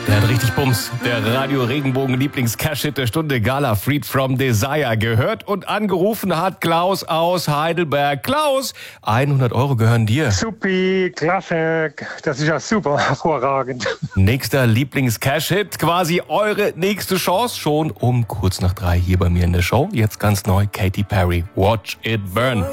Der hat richtig Bums. Der Radio Regenbogen Lieblings-Cash-Hit der Stunde, Gala Freed from Desire. Gehört und angerufen hat Klaus aus Heidelberg. Klaus, 100 € gehören dir. Supi, klasse, das ist ja super, hervorragend. Nächster Lieblings-Cash-Hit, quasi eure nächste Chance, schon um kurz nach 3 hier bei mir in der Show. Jetzt ganz neu, Katy Perry, Watch It Burn.